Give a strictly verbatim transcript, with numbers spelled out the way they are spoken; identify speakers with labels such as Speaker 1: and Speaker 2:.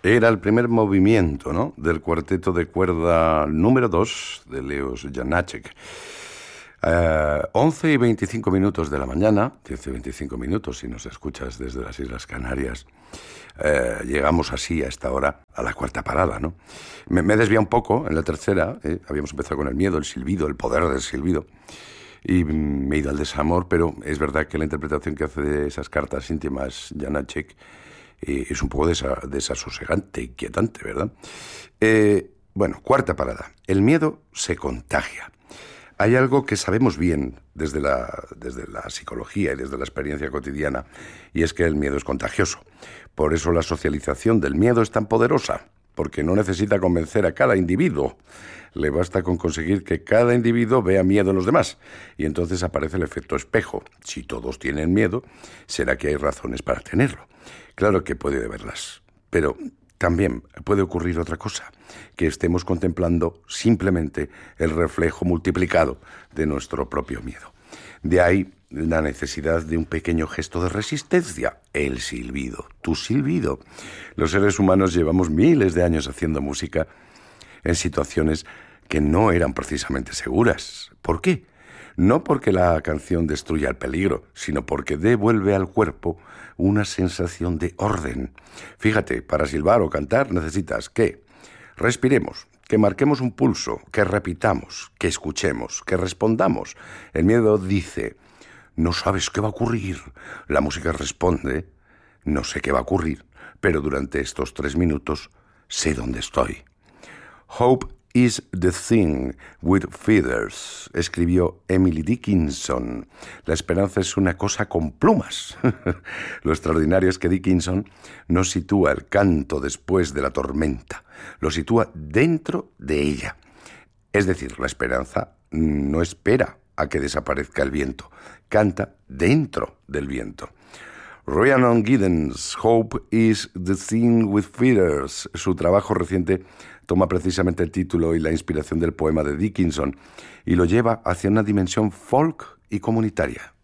Speaker 1: Era el primer movimiento, ¿no?, del cuarteto de cuerda número dos de Leos Janáček. Uh, once y veinticinco minutos de la mañana, diez y veinticinco minutos si nos escuchas desde las Islas Canarias. Uh, llegamos así a esta hora a la cuarta parada, ¿no? Me, me he desviado un poco en la tercera, ¿eh? Habíamos empezado con el miedo, el silbido, el poder del silbido. Y me he ido al desamor, pero es verdad que la interpretación que hace de esas cartas íntimas Janáček eh, es un poco desa, desasosegante, inquietante, ¿verdad? Eh, bueno, cuarta parada. El miedo se contagia. Hay algo que sabemos bien desde la, desde la psicología y desde la experiencia cotidiana, y es que el miedo es contagioso. Por eso la socialización del miedo es tan poderosa, porque no necesita convencer a cada individuo. Le basta con conseguir que cada individuo vea miedo en los demás, y entonces aparece el efecto espejo. Si todos tienen miedo, será que hay razones para tenerlo. Claro que puede haberlas, pero también puede ocurrir otra cosa, que estemos contemplando simplemente el reflejo multiplicado de nuestro propio miedo. De ahí la necesidad de un pequeño gesto de resistencia, el silbido, tu silbido. Los seres humanos llevamos miles de años haciendo música en situaciones que no eran precisamente seguras. ¿Por qué? No porque la canción destruya el peligro, sino porque devuelve al cuerpo una sensación de orden. Fíjate, para silbar o cantar necesitas que respiremos, que marquemos un pulso, que repitamos, que escuchemos, que respondamos. El miedo dice, no sabes qué va a ocurrir. La música responde, no sé qué va a ocurrir, pero durante estos tres minutos sé dónde estoy. Hope is the thing with feathers, escribió Emily Dickinson. La esperanza es una cosa con plumas. Lo extraordinario es que Dickinson no sitúa el canto después de la tormenta, lo sitúa dentro de ella. Es decir, la esperanza no espera a que desaparezca el viento, canta dentro del viento. Rhiannon Giddens, Hope is the thing with feathers. Su trabajo reciente toma precisamente el título y la inspiración del poema de Dickinson y lo lleva hacia una dimensión folk y comunitaria.